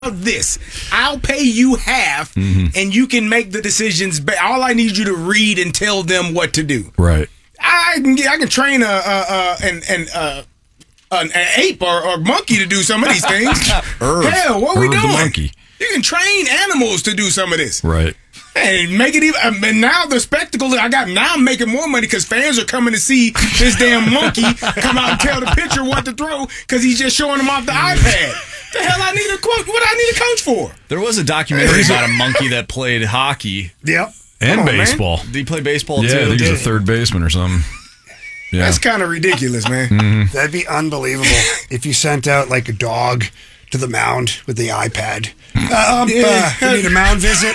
this? I'll pay you half, and you can make the decisions. All I need you to read and tell them what to do. Right. I can train an ape or monkey to do some of these things. Hell, what we doing? The monkey. You can train animals to do some of this. Right. And make it even. And now the spectacle that I got, now I'm making more money because fans are coming to see this damn monkey come out and tell the pitcher what to throw because he's just showing them off the iPad. The hell I need a coach? What I need a coach for? There was a documentary about a monkey that played hockey. Yep. And baseball. Did he play baseball too? Yeah, I think he was a third baseman or something. Yeah. That's kind of ridiculous, man. That'd be unbelievable if you sent out like a dog to the mound with the iPad. You need a mound visit?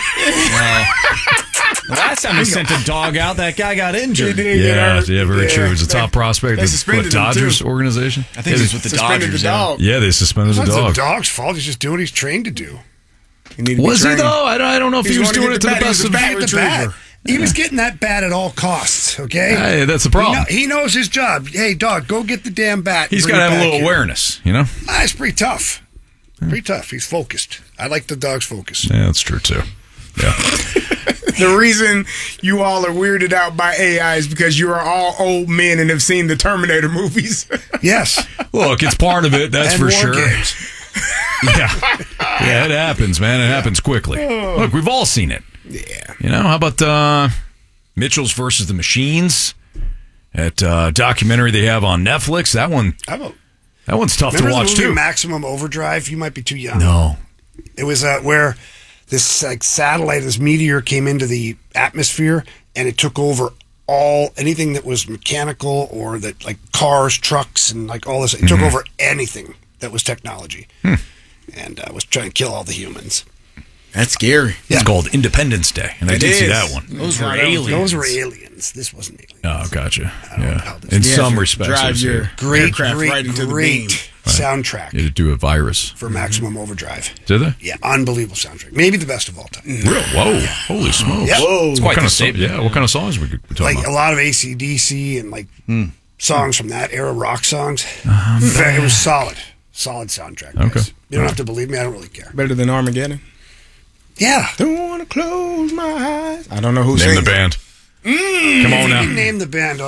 Last time we sent a dog out, that guy got injured. Yeah, very true. He's a top prospect. They suspended him, Dodgers too. organization? I think he's with the Suspended Dodgers. the dog. Yeah, they suspended the It's dog. the dog's fault. He's just doing what he's trained to do. Was he, though? I don't know if he was doing it to the best of The bat. He was getting that bat at all costs, okay? Hey, that's the problem. He knows his job. Hey, dog, go get the damn bat. He's got to have a little awareness, you know? It's pretty tough. Pretty tough. He's focused. I like the dog's focus. Yeah, that's true, too. Yeah. The reason you all are weirded out by AI is because you are all old men and have seen the Terminator movies. Yes. Look, it's part of it, that's And for war sure. games. Yeah, it happens, man. It happens quickly. Look, we've all seen it. Yeah. You know, how about Mitchell's versus the Machines? That documentary they have on Netflix. That one's tough to watch, the movie too. Maximum Overdrive? You might be too young. No. It was where this satellite, this meteor came into the atmosphere, and it took over anything that was mechanical or that like cars, trucks, and like all this. It took over anything that was technology, and was trying to kill all the humans. That's scary. It's called Independence Day, and I did see that one. Those were aliens. Those were aliens. This wasn't alien. Oh, gotcha. I don't know Yeah. how this In is. some respects, Drive it's your here. Great right into the beam. soundtrack You had to do a virus. for Maximum Overdrive. Did they? Yeah, unbelievable soundtrack. Maybe the best of all time. Real? Whoa. Holy smokes. Yeah. Whoa. What quite kind the of statement. what kind of songs we talking Like about? a lot of AC/DC and like songs from that era, rock songs. It was solid soundtrack. Guys. Okay. You don't have to believe me. I don't really care. Better than Armageddon. Yeah. Don't want to close my eyes. I don't know who Name sings the band. Come on now. You name the band.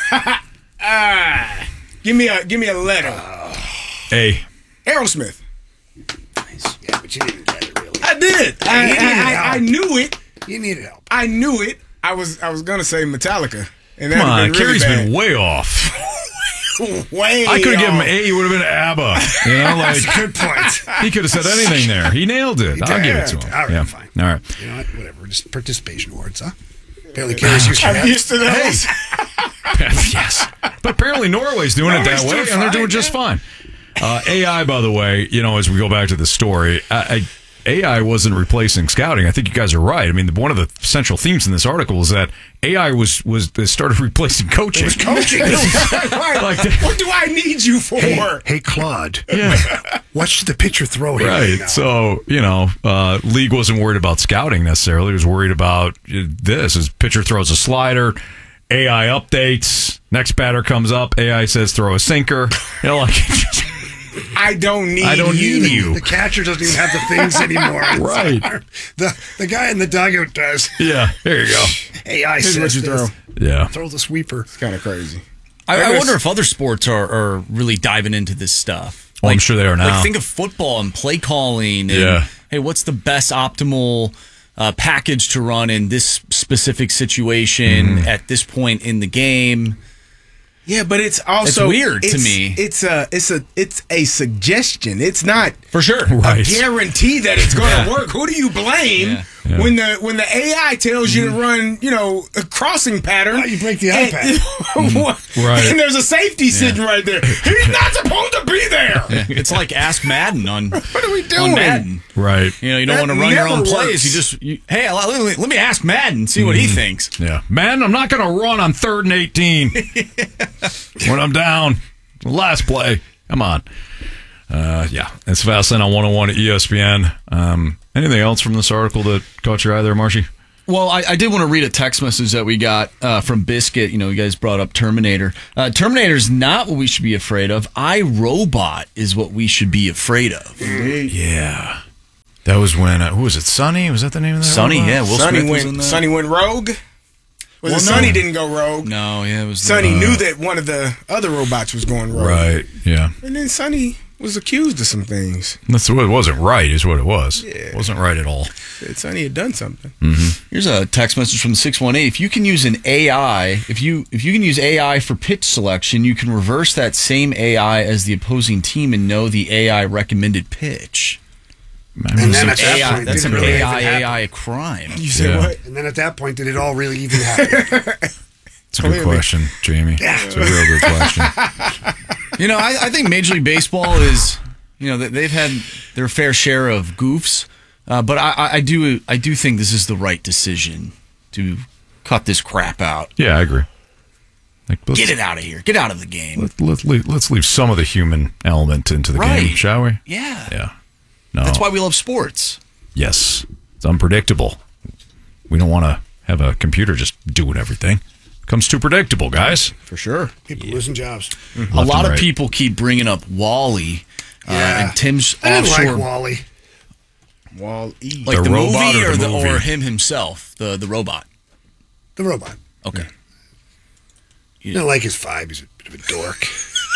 Give me a letter. A. Aerosmith. Yeah, but you didn't get it really. I did. I knew it. You needed help. I knew it. I was gonna say Metallica. And Come on. been really Carrie's bad. been way off. way. I could have given him off. A. He would have been ABBA. You know, like, Good point. he could have said anything there. He nailed it. I'll give it to him. All right, Yeah. fine. All right. You know what? Whatever. Just participation awards, huh? Apparently, Carrie's used to I'm that. used to those. Yes. But apparently Norway's doing it that Norway's way, doing and they're doing fine, just fine. AI, by the way, you know, as we go back to the story, AI wasn't replacing scouting. I think you guys are right. I mean, one of the central themes in this article is that AI started replacing coaching. It was coaching. Right. What do I need you for? Hey, Claude. Yeah. Watch the pitcher throw here. Right. now. So, you know, league wasn't worried about scouting necessarily. It was worried about this. As pitcher throws a slider, AI updates. Next batter comes up. AI says throw a sinker. You know, like, I don't need you. The catcher doesn't even have the things anymore. Right. The guy in the dugout does. Yeah. There you go. AI Here's says what you this. throw. Yeah. Throw the sweeper. It's kind of crazy. I wonder if other sports are really diving into this stuff. Well, I'm sure they are now. Like, think of football and play calling. And, Yeah. hey, what's the best optimal package to run in this specific situation at this point in the game? Yeah, but it's also weird to me. It's a suggestion. It's not For sure. Right. a guarantee that it's going to work. Who do you blame Yeah. when the AI tells you to run, a crossing pattern? Oh, you break the and- iPad. Right. And there's a safety sitting right there. He's not supposed to be there. It's like Ask Madden on What are we doing? on Madden. Right. You know, you don't That want to run your own never plays. works. Hey, let me ask Madden, see what he thinks. Yeah. Man, I'm not going to run on 3rd and 18 when I'm down. Last play. Come on. Yeah. It's Fastlane on 101 at ESPN. Anything else from this article that caught your eye there, Marshy? Well, I did want to read a text message that we got from Biscuit. You know, you guys brought up Terminator. Terminator's not what we should be afraid of. iRobot is what we should be afraid of. Yeah. That was when who was it? Sonny? Was that the name of that? Sonny, robot? yeah. Will Smith was in that. Sonny went rogue. Well, Sonny didn't go rogue. No, yeah, it was. Sonny knew that one of the other robots was going rogue. Right. Yeah. And then Sonny was accused of some things. That's what it wasn't right. Is what it was. Yeah. It wasn't right at all. Said Sonny had done something. Here's a text message from the 618. If you can use an AI, if you can use AI for pitch selection, you can reverse that same AI as the opposing team and know the AI recommended pitch. I mean, And then it's at that AI, point, that's did an it really even happen? AI crime. You said Yeah. what? And then at that point, did it all really even happen? it's a good question, Jamie. It's a real good question. You know, I think Major League Baseball is, you know, they've had their fair share of goofs, but I do think this is the right decision to cut this crap out. Yeah, I agree. Like, Get it out of here. Get out of the game. Let's leave some of the human element into the Right. game, shall we? Yeah. Yeah. No. That's why we love sports. Yes. It's unpredictable. We don't want to have a computer just doing everything. It becomes too predictable, guys. For sure. People losing jobs. A lot and of right. people keep bringing up Wall-E Yeah. and Tim's I didn't offshore. like Wall-E. Wall-E. Like The the robot movie or the movie? or him himself, the robot. The robot. Okay. I didn't like his vibe. He's a bit of a dork.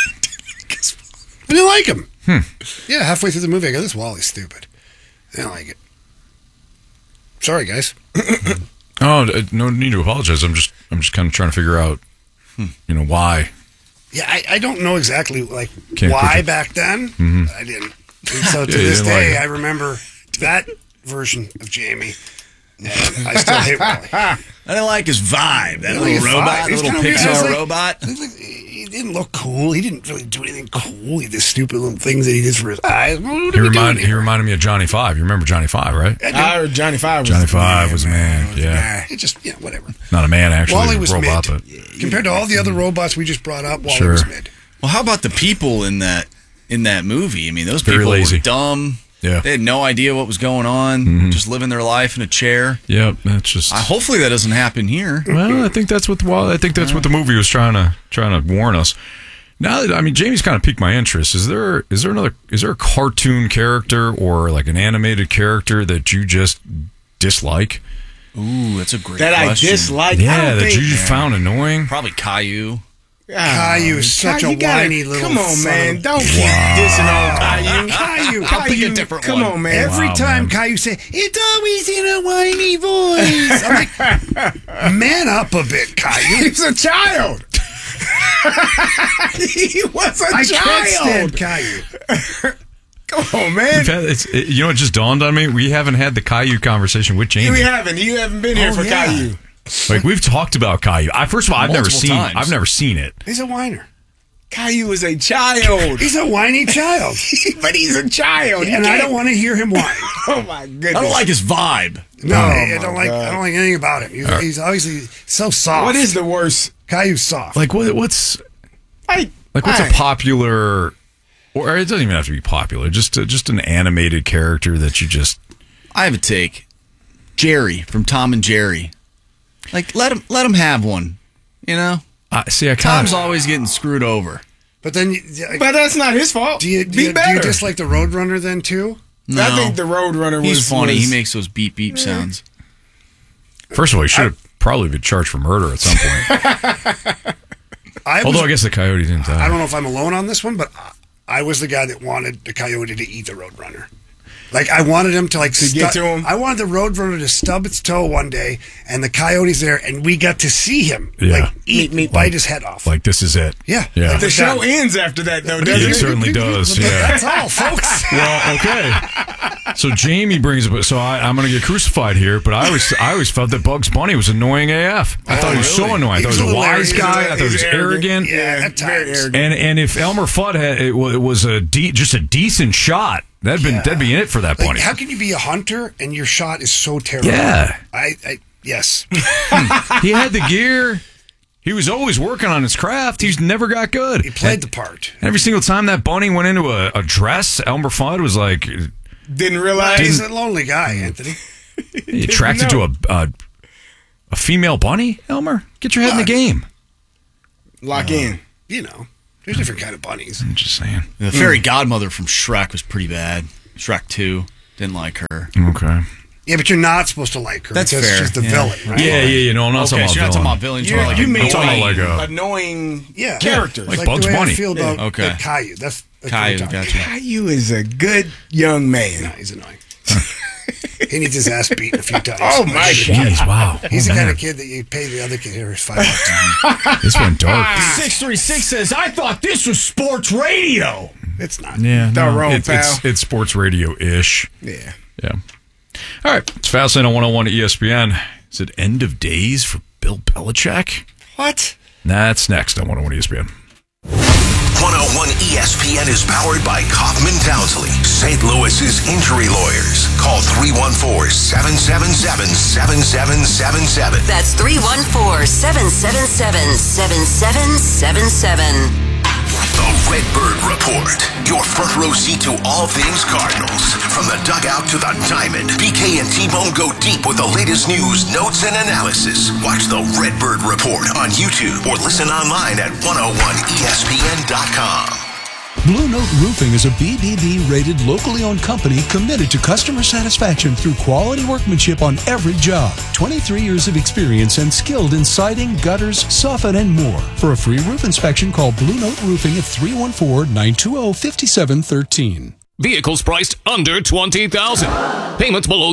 I didn't like him. Yeah, halfway through the movie, I go, this Wally's stupid. I didn't like it. Sorry, guys. Oh, no need to apologize. I'm just kind of trying to figure out, why. Yeah, I don't know exactly like Can't why put it- back then. I didn't. And so to Yeah, you this didn't like day, it. I remember that version of Jamie. And I still hate Wally. I didn't like his vibe. That Like little his robot, vibe. the He's little kinda weird. I was Pixar like- robot. He didn't look cool. He didn't really do anything cool. He did stupid little things that he did for his eyes. What are we doing He here? reminded me of Johnny Five. You remember Johnny Five, right? I heard Johnny Five was Johnny Five was a man. was a Yeah, guy. It just, whatever. not a man actually. Wally a was robot, mid. but Compared to all the other robots we just brought up, Wally Sure. was mid. Well, how about the people in that movie? I mean, those Very people lazy. were dumb. Yeah. They had no idea what was going on. Just living their life in a chair. yeah, that's just. Hopefully that doesn't happen here. Well, I think that's what the movie was trying to warn us. Now that Jamie's kind of piqued my interest. Is there a cartoon character or like an animated character that you just dislike? Ooh, that's a great That question. I dislike. Yeah, I don't that think, you found annoying. Probably Caillou. Caillou is such a you gotta- whiny little Come on, son man. of a- Don't keep dissing on Caillou. Caillou. I'll pick a different Come one. on, man. Every Wow, time man. Caillou say, it's always in a whiny voice. I'm like, man up a bit, Caillou. He was a child. He was a I child. can't stand Caillou. Come on, man. It just dawned on me. We haven't had the Caillou conversation with Jamie. We haven't. You haven't been here Oh, for yeah. Caillou. Like we've talked about Caillou. First of all, I've never Multiple times. seen it. He's a whiner. Caillou is a child. He's a whiny child. But he's a child. You And I can't- don't want to hear him whine. Oh, my goodness. I don't like his vibe. No, Oh, I my don't like. God. I don't like anything about him. He's obviously so soft. What is the worst? Caillou's soft? Like what's Like what's a popular, or it doesn't even have to be popular. Just an animated character that you just. I have a take. Jerry from Tom and Jerry. Like let him have one. You know, See, I kind Tom's of. always getting screwed over. But then, But that's not his fault. do you Be better. dislike the Roadrunner then too? No, I think the Roadrunner was he's funny. was- He makes those beep beep sounds. First of all, he should have probably been charged for murder at some point. Although I guess the coyote didn't die. I don't know if I'm alone on this one, but I was the guy that wanted the coyote to eat the Roadrunner. Like I wanted him to get to him? I wanted the Roadrunner to stub its toe one day, and the coyote's there, and we got to see him Yeah. bite his head off. Like this is it. Yeah. Yeah. Like The show done. ends after that, though, It doesn't it? certainly does. Yeah. That's all, folks. Well, okay. So Jamie brings up. So I'm going to get crucified here, but I always felt that Bugs Bunny was annoying AF. I thought he was so annoying. I thought he was a wise guy. I thought he was arrogant. Yeah, at very times. arrogant. And if Elmer Fudd had it was just a decent shot, that'd be in it for that Like, bunny. how can you be a hunter and your shot is so terrible? Yeah. Yes. He had the gear. He was always working on his craft. He's never got good. He played the part. Every single time that bunny went into a dress, Elmer Fudd was like Didn't realize. He's a lonely guy, Anthony. attracted to a female bunny. Elmer, get your head in the game. Lock in. You know, there's different kind of bunnies. I'm just saying. The fairy godmother from Shrek was pretty bad. Shrek 2. Didn't like her. Okay. Yeah, but you're not supposed to like her. That's because fair. she's the Yeah. villain, right? Yeah. No, I'm not Okay, so you're not talking about villain. villain. You're talking about You like mean talking like like annoying Yeah. characters. Like Like Bugs the way Bunny. I feel about Okay. Caillou. That's what Caillou, I'm talking gotcha. Caillou is a good young man. about. No, he's annoying. He needs his ass beaten a few times. Oh, my God. Jeez, wow. He's the Oh, kind man. of kid that you pay the other kid here is $5. This went dark. 636 says, I thought this was sports radio. It's not. Yeah, Not wrong, it's pal. it's sports radio-ish. Yeah. Yeah. All right. It's Fastlane on 101 ESPN. Is it end of days for Bill Belichick? What? That's next on 101 ESPN. 101 ESPN is powered by Kaufman Townsley, St. Louis's injury lawyers. Call 314-777-7777. That's 314-777-7777. The Redbird Report. Your front row seat to all things Cardinals. From the dugout to the diamond, BK and T-Bone go deep with the latest news, notes, and analysis. Watch the Redbird Report on YouTube or listen online at 101ESPN.com. Blue Note Roofing is a BBB-rated, locally owned company committed to customer satisfaction through quality workmanship on every job. 23 years of experience and skilled in siding, gutters, soffit, and more. For a free roof inspection, call Blue Note Roofing at 314-920-5713. Vehicles priced under $20,000. Payments below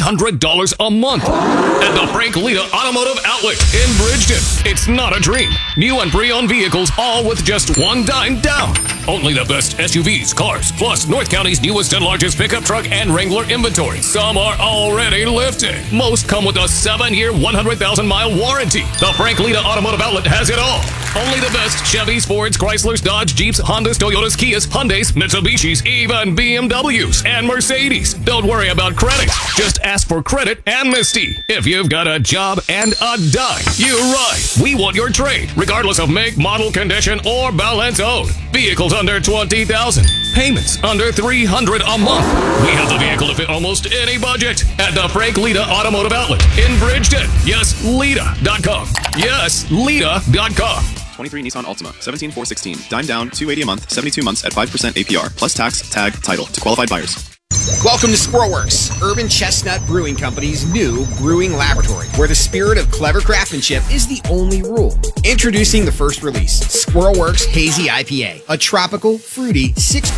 $300 a month. At the Frank Lita Automotive Outlet in Bridgeton. It's not a dream. New and pre-owned vehicles, all with just $10 down. Only the best SUVs, cars, plus North County's newest and largest pickup truck and Wrangler inventory. Some are already lifted. Most come with a 7-year, 100,000-mile warranty. The Frank Lita Automotive Outlet has it all. Only the best Chevys, Fords, Chryslers, Dodge, Jeeps, Hondas, Toyotas, Kias, Hyundais, Mitsubishis, even BMWs and Mercedes. Don't worry about credit. Just ask for credit amnesty. If you've got a job and a dime, you're right. We want your trade, regardless of make, model, condition, or balance owed. Vehicles under $20,000. Payments under $300 a month. We have the vehicle to fit almost any budget at the Frank Lita Automotive Outlet in Bridgeton. Yes, Lita.com. Yes, Lita.com. 23 Nissan Altima, 17,416. Dime down, $280 a month, 72 months at 5% APR, plus tax, tag, title to qualified buyers. Welcome to Squirrelworks, Urban Chestnut Brewing Company's new brewing laboratory, where the spirit of clever craftsmanship is the only rule. Introducing the first release, Squirrelworks Hazy IPA, a tropical, fruity,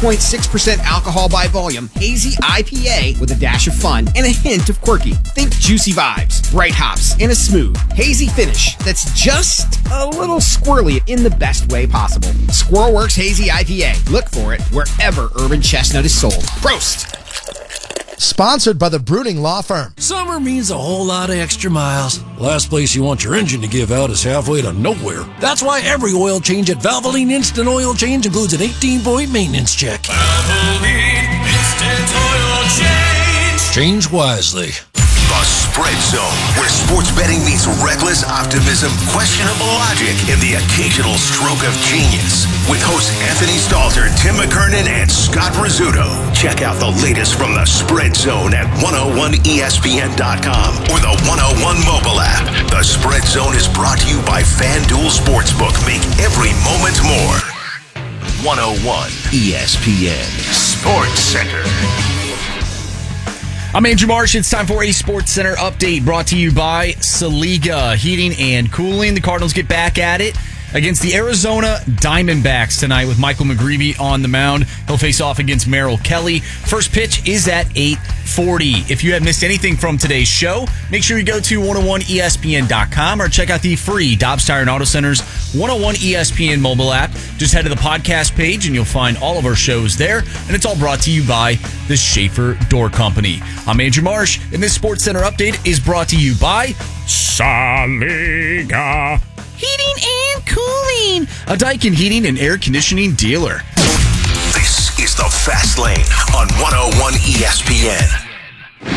6.6% alcohol by volume hazy IPA with a dash of fun and a hint of quirky. Think juicy vibes, bright hops, and a smooth, hazy finish that's just a little squirrely in the best way possible. Squirrelworks Hazy IPA. Look for it wherever Urban Chestnut is sold. Prost! Sponsored by the Bruning Law Firm. Summer means a whole lot of extra miles. Last place you want your engine to give out is halfway to nowhere. That's why every oil change at Valvoline Instant Oil Change includes an 18-point maintenance check. Valvoline Instant Oil Change. Change wisely. The Spread Zone, where sports betting meets reckless optimism, questionable logic, and the occasional stroke of genius. With hosts Anthony Stalter, Tim McKernan, and Scott Rizzuto. Check out the latest from the Spread Zone at 101ESPN.com or the 101 mobile app. The Spread Zone is brought to you by FanDuel Sportsbook. Make every moment more. 101 ESPN Sports Center. I'm Andrew Marsh. It's time for a Sports Center update brought to you by Saliga Heating and Cooling. The Cardinals get back at it against the Arizona Diamondbacks tonight with Michael McGreevy on the mound. He'll face off against Merrill Kelly. First pitch is at 8:40. If you have missed anything from today's show, make sure you go to 101ESPN.com or check out the free Dobbs Tire and Auto Center's 101 ESPN mobile app. Just head to the podcast page and you'll find all of our shows there. And it's all brought to you by the Schaefer Door Company. I'm Andrew Marsh, and this Sports Center update is brought to you by Saliga Heating and Cooling, a Daikin heating and air conditioning dealer. This is the Fast Lane on 101 ESPN.